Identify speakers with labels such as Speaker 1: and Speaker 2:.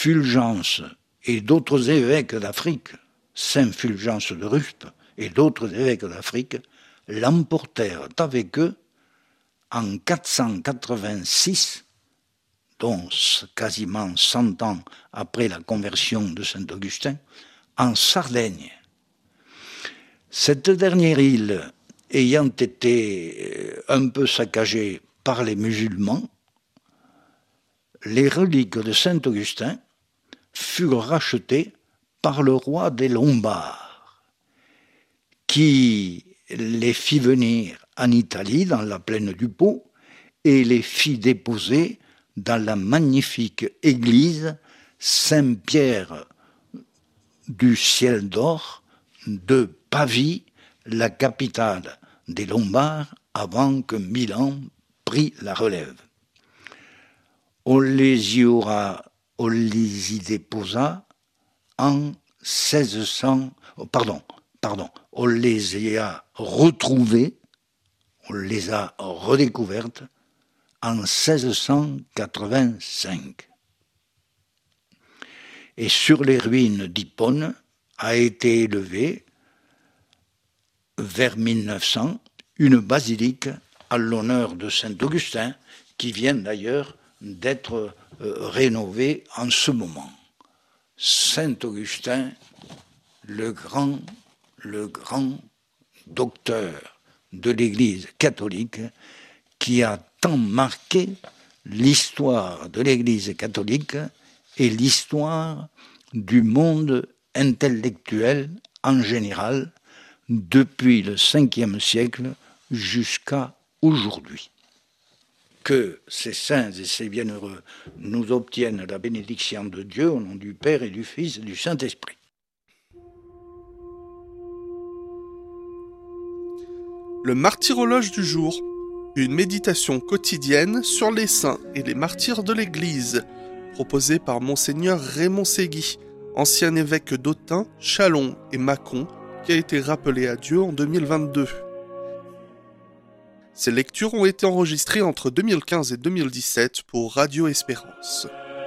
Speaker 1: Fulgence et d'autres évêques d'Afrique, Saint Fulgence de Ruspe et d'autres évêques d'Afrique, l'emportèrent avec eux en 486, donc quasiment 100 ans après la conversion de saint Augustin, en Sardaigne. Cette dernière île ayant été un peu saccagée par les musulmans, les reliques de saint Augustin furent rachetées par le roi des Lombards, qui les fit venir en Italie, dans la plaine du Pô, et les fit déposer dans la magnifique église Saint-Pierre du Ciel d'Or de Pavie, la capitale des Lombards, avant que Milan prît la relève. On les y déposa en 1600, on les y a retrouvées, on les a redécouvertes en 1685. Et sur les ruines d'Hippone a été élevée, vers 1900, une basilique à l'honneur de saint Augustin, qui vient d'ailleurs d'être rénovée en ce moment. Saint Augustin, le grand docteur de l'Église catholique, qui a tant marqué l'histoire de l'Église catholique et l'histoire du monde intellectuel en général, depuis le 5e siècle jusqu'à aujourd'hui. Que ces saints et ces bienheureux nous obtiennent la bénédiction de Dieu au nom du Père et du Fils et du Saint-Esprit.
Speaker 2: Le martyrologe du jour, une méditation quotidienne sur les saints et les martyrs de l'Église, proposée par Monseigneur Raymond Ségui, ancien évêque d'Autun, Châlons et Mâcon, qui a été rappelé à Dieu en 2022. Ces lectures ont été enregistrées entre 2015 et 2017 pour Radio Espérance.